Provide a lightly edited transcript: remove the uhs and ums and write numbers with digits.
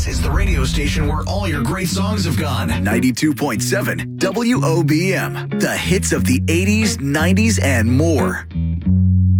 This is the radio station where all your great songs have gone. 92.7 WOBM. The hits of the 80s, 90s, and more.